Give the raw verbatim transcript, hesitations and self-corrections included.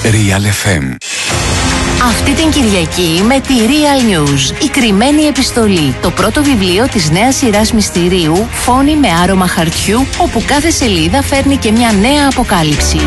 Real εφ εμ. Αυτή την Κυριακή με τη Real News, η κρυμμένη επιστολή, το πρώτο βιβλίο της νέας σειράς μυστηρίου, φόνοι με άρωμα χαρτιού, όπου κάθε σελίδα φέρνει και μια νέα αποκάλυψη.